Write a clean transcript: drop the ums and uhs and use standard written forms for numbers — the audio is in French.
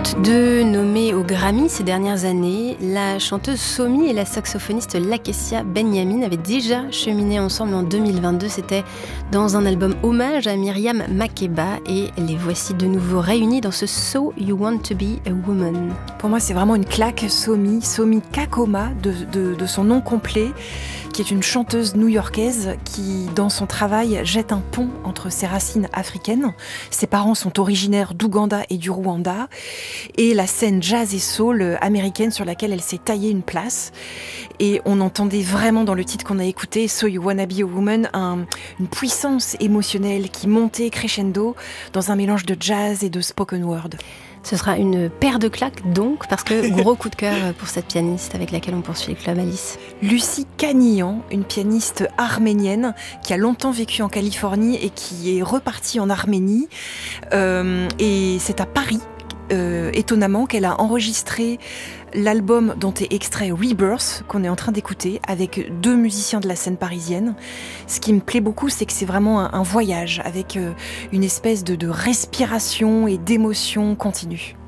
Toutes deux nommées au Grammy ces dernières années, la chanteuse Somi et la saxophoniste Lakessia Benyamin avaient déjà cheminé ensemble en 2022. C'était dans un album hommage à Myriam Makeba et les voici de nouveau réunis dans ce So You Want to Be a Woman. Pour moi, c'est vraiment une claque, Somi Kakoma, de son nom complet, qui est une chanteuse new-yorkaise qui, dans son travail, jette un pont entre ses racines africaines. Ses parents sont originaires d'Ouganda et du Rwanda, et la scène jazz et soul américaine sur laquelle elle s'est taillée une place. Et on entendait vraiment dans le titre qu'on a écouté, So You Wanna Be a Woman, une puissance émotionnelle qui montait crescendo dans un mélange de jazz et de spoken word. Ce sera une paire de claques donc, parce que gros coup de cœur pour cette pianiste avec laquelle on poursuit le Club Alice. Lucie Canillan, une pianiste arménienne qui a longtemps vécu en Californie et qui est repartie en Arménie. Et c'est à Paris, étonnamment, qu'elle a enregistré l'album dont est extrait Rebirth, qu'on est en train d'écouter, avec 2 musiciens de la scène parisienne. Ce qui me plaît beaucoup, c'est que c'est vraiment un voyage, avec une espèce de respiration et d'émotion continue.